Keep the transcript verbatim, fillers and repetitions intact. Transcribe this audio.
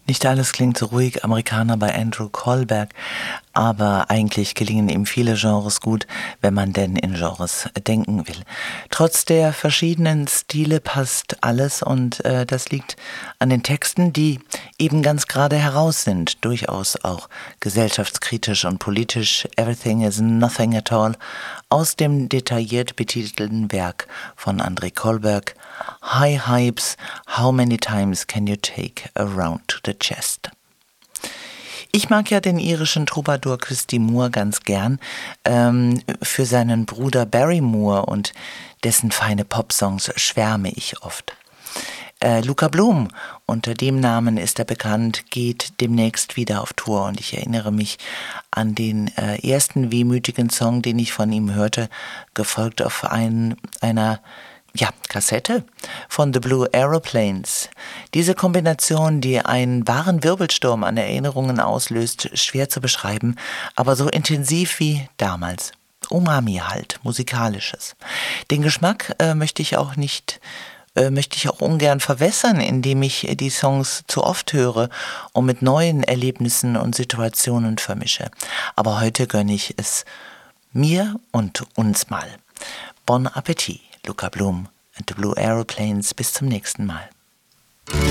Nicht alles klingt so ruhig, Amerikaner bei Andrew Kohlberg, aber eigentlich gelingen ihm viele Genres gut, wenn man denn in Genres denken will. Trotz der verschiedenen Stile passt alles und äh, das liegt an den Texten, die eben ganz gerade heraus sind, durchaus auch gesellschaftskritisch und politisch. Everything is Nothing at All aus dem detailliert betitelten Werk von Andrew Kohlberg. High Hypes, How Many Times Can You Take Around to the Chest? Ich mag ja den irischen Troubadour Christy Moore ganz gern ähm, für seinen Bruder Barry Moore und dessen feine Popsongs schwärme ich oft. Äh, Luca Bloom, unter dem Namen ist er bekannt, geht demnächst wieder auf Tour und ich erinnere mich an den äh, ersten wehmütigen Song, den ich von ihm hörte, gefolgt auf ein, einer Ja, Kassette von The Blue Aeroplanes. Diese Kombination, die einen wahren Wirbelsturm an Erinnerungen auslöst, schwer zu beschreiben, aber so intensiv wie damals. Umami halt, musikalisches. Den Geschmack äh, möchte ich auch nicht, äh, möchte ich auch ungern verwässern, indem ich die Songs zu oft höre und mit neuen Erlebnissen und Situationen vermische. Aber heute gönne ich es mir und uns mal. Bon Appetit! Luca Bloom and the Blue Aeroplanes. Bis zum nächsten Mal.